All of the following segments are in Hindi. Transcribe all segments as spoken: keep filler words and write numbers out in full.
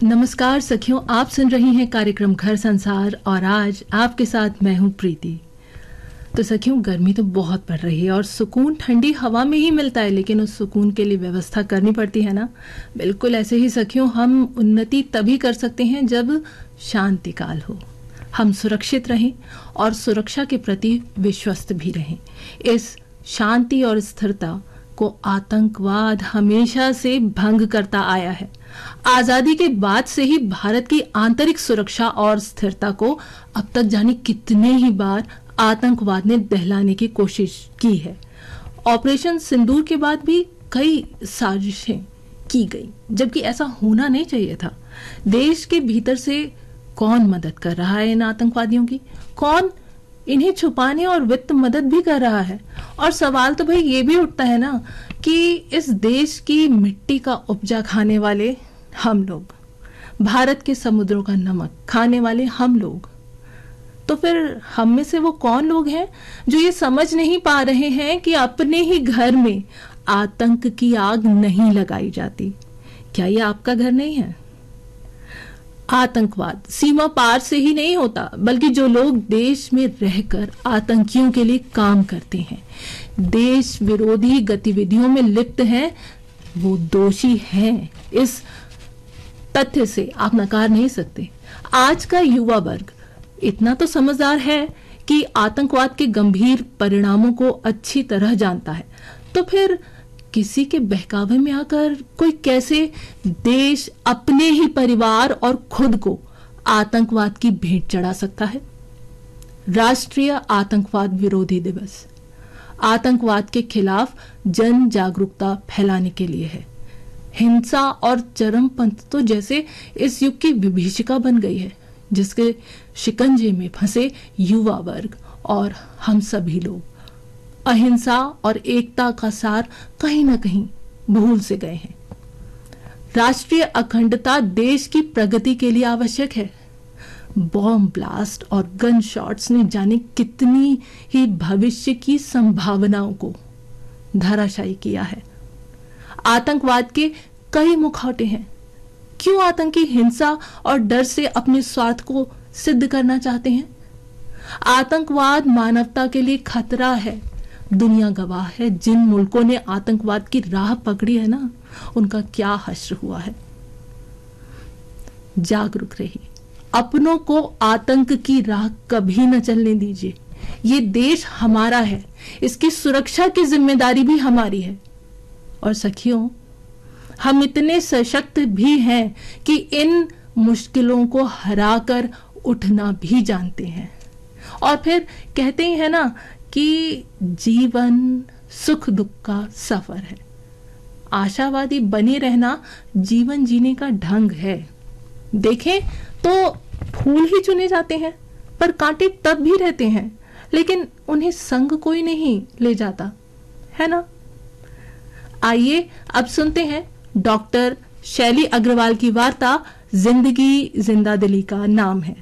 नमस्कार सखियों, आप सुन रही हैं कार्यक्रम घर संसार और आज आपके साथ मैं हूं प्रीति। तो सखियों, गर्मी तो बहुत पड़ रही है और सुकून ठंडी हवा में ही मिलता है, लेकिन उस सुकून के लिए व्यवस्था करनी पड़ती है ना। बिल्कुल ऐसे ही सखियों, हम उन्नति तभी कर सकते हैं जब शांति काल हो, हम सुरक्षित रहें और सुरक्षा के प्रति विश्वस्त भी रहें। इस शांति और स्थिरता को आतंकवाद हमेशा से भंग करता आया है। आजादी के बाद से ही भारत की आंतरिक सुरक्षा और स्थिरता को अब तक जाने कितने ही बार आतंकवाद ने दहलाने की कोशिश की है। ऑपरेशन सिंदूर के बाद भी कई साजिशें की गई, जबकि ऐसा होना नहीं चाहिए था। देश के भीतर से कौन मदद कर रहा है इन आतंकवादियों की? कौन इन्हें छुपाने और वित्त मदद भी कर रहा है? और सवाल तो भाई ये भी उठता है ना कि इस देश की मिट्टी का उपजा खाने वाले हम लोग, भारत के समुद्रों का नमक खाने वाले हम लोग, तो फिर हम में से वो कौन लोग हैं जो ये समझ नहीं पा रहे हैं कि अपने ही घर में आतंक की आग नहीं लगाई जाती? क्या ये आपका घर नहीं है? आतंकवाद सीमा पार से ही नहीं होता, बल्कि जो लोग देश में रहकर आतंकियों के लिए काम करते हैं, देश विरोधी गतिविधियों में लिप्त हैं, वो दोषी हैं। इस तथ्य से आप नकार नहीं सकते। आज का युवा वर्ग इतना तो समझदार है कि आतंकवाद के गंभीर परिणामों को अच्छी तरह जानता है, तो फिर किसी के बहकावे में आकर कोई कैसे देश, अपने ही परिवार और खुद को आतंकवाद की भेंट चढ़ा सकता है? राष्ट्रीय आतंकवाद विरोधी दिवस आतंकवाद के खिलाफ जन जागरूकता फैलाने के लिए है। हिंसा और चरमपंथ तो जैसे इस युग की विभीषिका बन गई है, जिसके शिकंजे में फंसे युवा वर्ग और हम सभी लोग अहिंसा और एकता का सार कहीं ना कहीं भूल से गए हैं। राष्ट्रीय अखंडता देश की प्रगति के लिए आवश्यक है। बॉम्ब ब्लास्ट और गन शॉट्स ने जाने कितनी ही भविष्य की संभावनाओं को धराशायी किया है। आतंकवाद के कई मुखौटे हैं। क्यों आतंकी हिंसा और डर से अपने स्वार्थ को सिद्ध करना चाहते हैं? आतंकवाद मानवता के लिए खतरा है। दुनिया गवाह है, जिन मुल्कों ने आतंकवाद की राह पकड़ी है ना, उनका क्या हश्र हुआ है। जागरूक रहिए, अपनों को आतंक की राह कभी न चलने दीजिए। ये देश हमारा है, इसकी सुरक्षा की जिम्मेदारी भी हमारी है। और सखियों, हम इतने सशक्त भी हैं कि इन मुश्किलों को हराकर उठना भी जानते हैं। और फिर कहते ही है ना कि जीवन सुख दुख का सफर है। आशावादी बने रहना जीवन जीने का ढंग है। देखें तो फूल ही चुने जाते हैं, पर कांटे तब भी रहते हैं, लेकिन उन्हें संग कोई नहीं ले जाता, है ना? आइए अब सुनते हैं डॉक्टर शैली अग्रवाल की वार्ता जिंदगी जिंदा दिली का नाम है।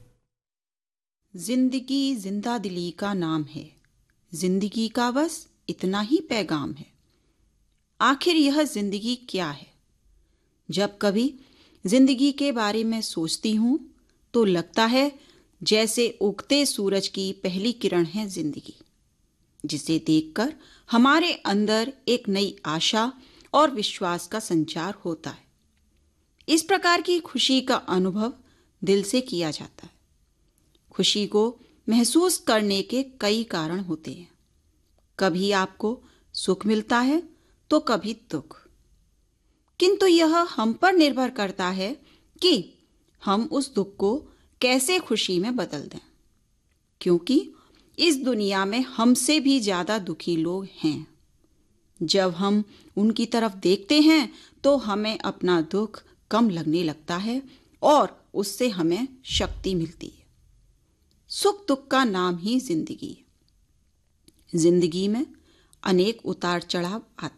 जिंदगी जिंदा दिली का नाम है, जिंदगी का बस इतना ही पैगाम है। आखिर यह जिंदगी क्या है? जब कभी जिंदगी के बारे में सोचती हूँ तो लगता है जैसे उगते सूरज की पहली किरण है जिंदगी, जिसे देखकर हमारे अंदर एक नई आशा और विश्वास का संचार होता है। इस प्रकार की खुशी का अनुभव दिल से किया जाता है। खुशी को महसूस करने के कई कारण होते हैं। कभी आपको सुख मिलता है तो कभी दुख, किंतु यह हम पर निर्भर करता है कि हम उस दुख को कैसे खुशी में बदल दें, क्योंकि इस दुनिया में हमसे भी ज्यादा दुखी लोग हैं। जब हम उनकी तरफ देखते हैं तो हमें अपना दुख कम लगने लगता है और उससे हमें शक्ति मिलती है। सुख दुख का नाम ही जिंदगी है। जिंदगी में अनेक उतार चढ़ाव आते